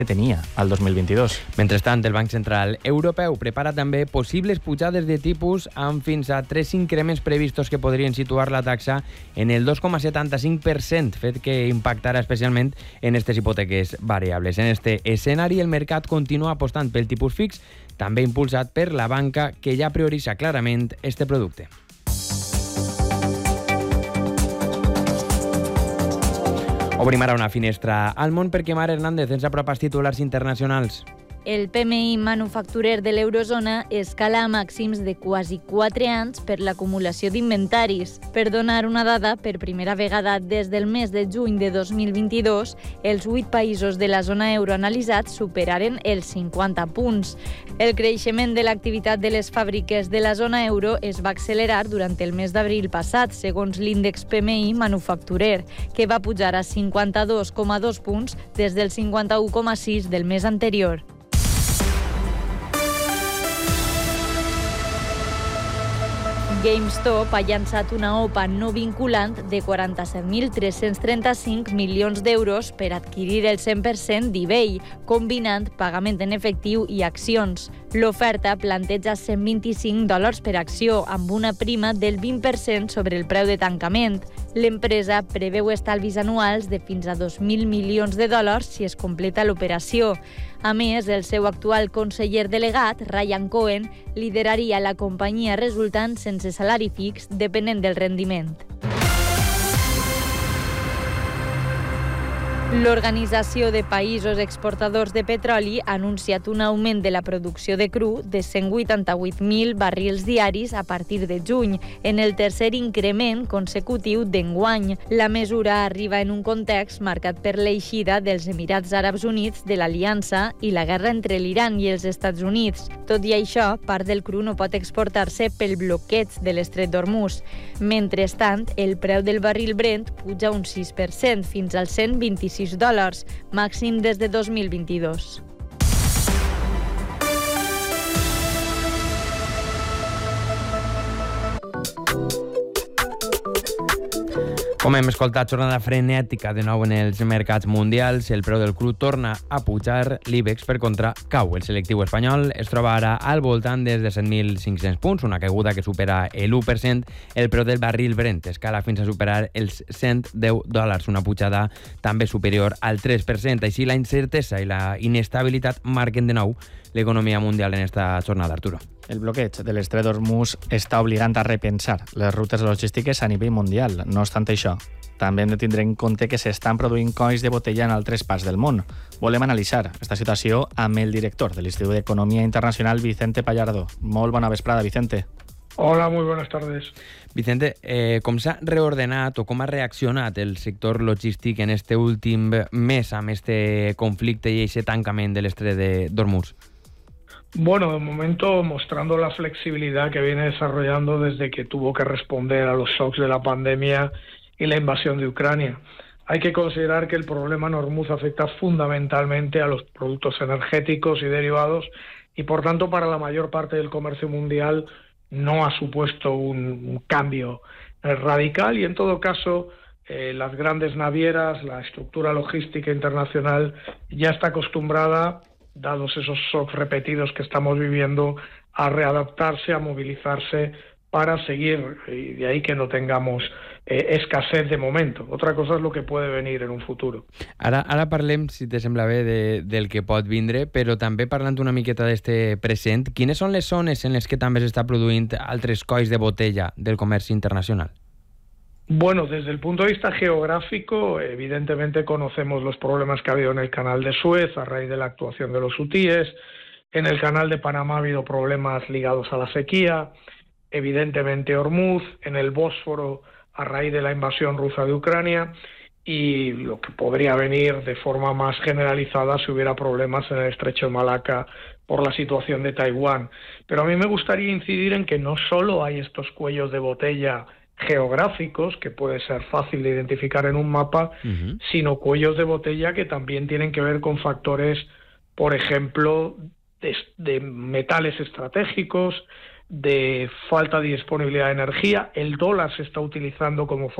que tenia al 2022. Mentrestant, el Banc Central Europeu prepara també possibles pujades de tipus amb fins a 3 increments previstos que podrien situar la taxa en el 2,75%, fet que impactarà especialment en aquestes hipoteques variables. En este escenari, el mercat continua apostant pel tipus fix, també impulsat per la banca, que ja prioritza clarament este producte. Obrim ara una finestra al món perquè Mar Hernández ens apropa als titulars internacionals. El PMI manufacturer de l'eurozona escala a màxims de quasi 4 anys per l'acumulació d'inventaris. Per donar una dada, per primera vegada des del mes de juny de 2022, els 8 països de la zona euro analitzats superaren els 50 punts. El creixement de l'activitat de les fàbriques de la zona euro es va accelerar durant el mes d'abril passat, segons l'índex PMI manufacturer, que va pujar a 52,2 punts des del 51,6 del mes anterior. GameStop ha llançat una OPA no vinculant de 47.335 milions d'euros per adquirir el 100% d'eBay, combinant pagament en efectiu i accions. L'oferta planteja $125 per acció, amb una prima del 20% sobre el preu de tancament. L'empresa preveu estalvis anuals de fins a $2.000 milions si es completa l'operació. A més, el seu actual conseller delegat, Ryan Cohen, lideraria la companyia resultant sense salari fix, depenent del rendiment. L'Organització de Països Exportadors de Petroli ha anunciat un augment de la producció de cru de 188.000 barrils diaris a partir de juny, en el tercer increment consecutiu d'enguany. La mesura arriba en un context marcat per l'eixida dels Emirats Àrabs Units de l'Aliança i la guerra entre l'Iran i els Estats Units. Tot i això, part del cru no pot exportar-se pel bloqueig de l'estret d'Hormuz. Mentrestant, el preu del barril Brent puja un 6% fins als $126, màxim des de 2022. Com hem escoltat, jornada frenètica de nou en els mercats mundials. El preu del cru torna a pujar, l'IBEX per contra cau. El selectiu espanyol es troba ara al voltant des de 7.500 punts, una caiguda que supera l'1%. El preu del barril Brent escala fins a superar els $110, una pujada també superior al 3%. Així, la incertesa i la inestabilitat marquen de nou l'economia mundial en esta jornada, Arturo. El bloqueig de l'estret d'Hormuz està obligant a repensar les rutes logístiques a nivell mundial. No obstant això, també hem de tindre en compte que s'estan produint colls de botella en altres parts del món. Volem analitzar aquesta situació amb el director de l'Institut d'Economia Internacional, Vicente Pallardo. Molt bona vesprada, Vicente. Hola, muy buenas tardes. Vicente, com s'ha reordenat o com ha reaccionat el sector logístic en este últim mes amb este conflicte i aquest tancament de l'estret d'Hormuz? Bueno, de momento mostrando la flexibilidad que viene desarrollando desde que tuvo que responder a los shocks de la pandemia y la invasión de Ucrania. Hay que considerar que el problema en Hormuz afecta fundamentalmente a los productos energéticos y derivados y, por tanto, para la mayor parte del comercio mundial no ha supuesto un cambio radical y, en todo caso, las grandes navieras, la estructura logística internacional ya está acostumbrada, dados esos shocks repetidos que estamos viviendo, a readaptarse, a movilizarse para seguir, y de ahí que no tengamos escasez de momento. Otra cosa es lo que puede venir en un futuro. Ara parlem, si te sembla bé, del que pot vindre, però també parlant una miqueta d'este present, quines són les zones en les que també s'està produint altres colls de botella del comerç internacional? Bueno, desde el punto de vista geográfico, evidentemente conocemos los problemas que ha habido en el canal de Suez a raíz de la actuación de los hutíes. En el canal de Panamá ha habido problemas ligados a la sequía. Evidentemente Hormuz, en el Bósforo a raíz de la invasión rusa de Ucrania, y lo que podría venir de forma más generalizada si hubiera problemas en el estrecho de Malaca por la situación de Taiwán. Pero a mí me gustaría incidir en que no solo hay estos cuellos de botella geográficos, que puede ser fácil de identificar en un mapa, sino cuellos de botella que también tienen que ver con factores, por ejemplo, de metales estratégicos, de falta de disponibilidad de energía. El dólar se está utilizando como